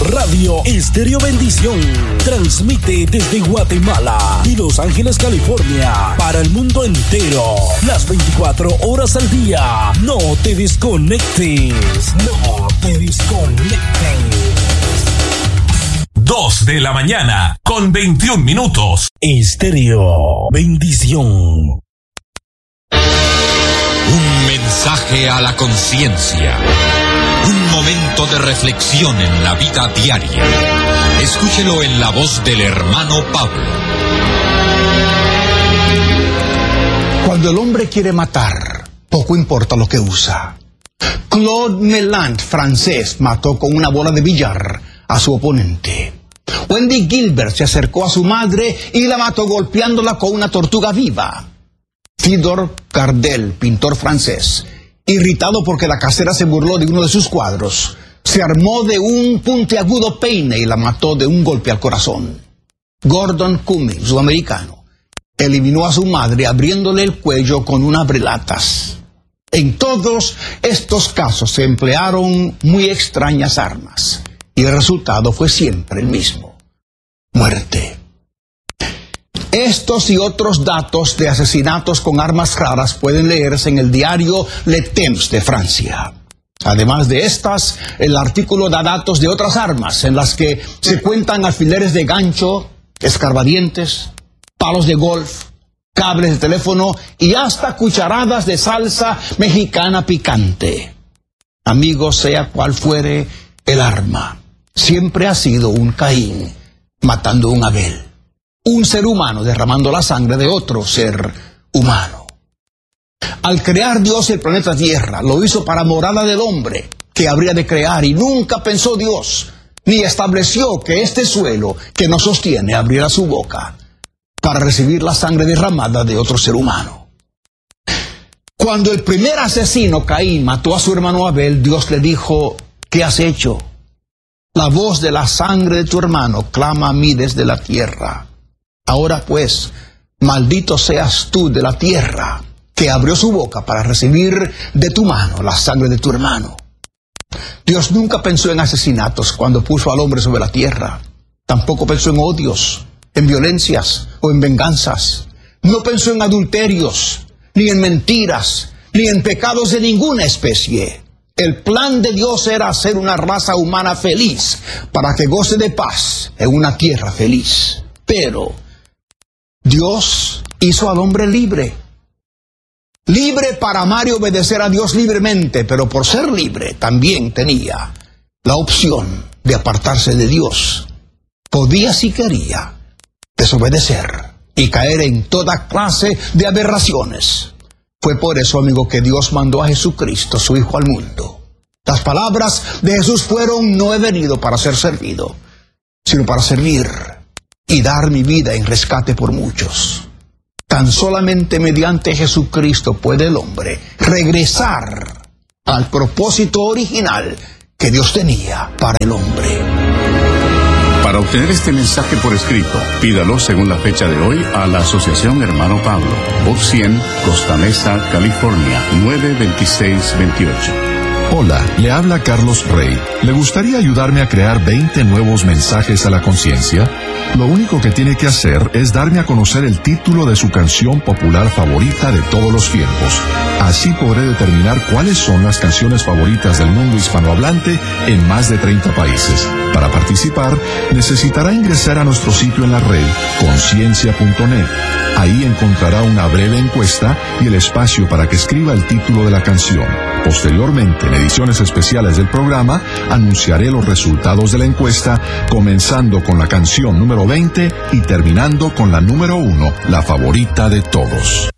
Radio Estéreo Bendición transmite desde Guatemala y Los Ángeles, California, para el mundo entero, las 24 horas al día. No te desconectes, no te desconectes. 2 de la mañana, con 21 minutos. Estéreo Bendición. Un mensaje a la conciencia. Un momento de reflexión en la vida diaria. Escúchelo en la voz del hermano Pablo. Cuando el hombre quiere matar, poco importa lo que usa. Claude Melland, francés, mató con una bola de billar a su oponente. Wendy Gilbert se acercó a su madre y la mató golpeándola con una tortuga viva. Theodore Cardel, pintor francés, irritado porque la casera se burló de uno de sus cuadros, se armó de un puntiagudo peine y la mató de un golpe al corazón. Gordon Cummings, sudamericano, eliminó a su madre abriéndole el cuello con un abrelatas. En todos estos casos se emplearon muy extrañas armas y el resultado fue siempre el mismo: muerte. Estos y otros datos de asesinatos con armas raras pueden leerse en el diario Le Temps de Francia. Además de estas, el artículo da datos de otras armas en las que se cuentan alfileres de gancho, escarbadientes, palos de golf, cables de teléfono y hasta cucharadas de salsa mexicana picante. Amigos, sea cual fuere el arma, siempre ha sido un Caín matando a un Abel. Un ser humano derramando la sangre de otro ser humano. Al crear Dios el planeta Tierra, lo hizo para morada del hombre que habría de crear, y nunca pensó Dios, ni estableció que este suelo que nos sostiene abriera su boca para recibir la sangre derramada de otro ser humano. Cuando el primer asesino, Caín, mató a su hermano Abel, Dios le dijo: ¿qué has hecho? La voz de la sangre de tu hermano clama a mí desde la tierra. Ahora pues, maldito seas tú de la tierra, que abrió su boca para recibir de tu mano la sangre de tu hermano. Dios nunca pensó en asesinatos cuando puso al hombre sobre la tierra. Tampoco pensó en odios, en violencias o en venganzas. No pensó en adulterios, ni en mentiras, ni en pecados de ninguna especie. El plan de Dios era hacer una raza humana feliz, para que goce de paz en una tierra feliz. Pero Dios hizo al hombre libre. Libre para amar y obedecer a Dios libremente, pero por ser libre también tenía la opción de apartarse de Dios. Podía, si quería, desobedecer y caer en toda clase de aberraciones. Fue por eso, amigo, que Dios mandó a Jesucristo, su Hijo, al mundo. Las palabras de Jesús fueron: no he venido para ser servido, sino para servir y dar mi vida en rescate por muchos. Tan solamente mediante Jesucristo puede el hombre regresar al propósito original que Dios tenía para el hombre. Para obtener este mensaje por escrito, pídalo según la fecha de hoy a la Asociación Hermano Pablo, Box 100, Costa Mesa, California, 92628. Hola, le habla Carlos Rey. ¿Le gustaría ayudarme a crear 20 nuevos mensajes a la conciencia? Lo único que tiene que hacer es darme a conocer el título de su canción popular favorita de todos los tiempos. Así podré determinar cuáles son las canciones favoritas del mundo hispanohablante en más de 30 países. Para participar, necesitará ingresar a nuestro sitio en la red, conciencia.net. Ahí encontrará una breve encuesta y el espacio para que escriba el título de la canción. Posteriormente, en ediciones especiales del programa, anunciaré los resultados de la encuesta, comenzando con la canción número 20 y terminando con la número 1, la favorita de todos.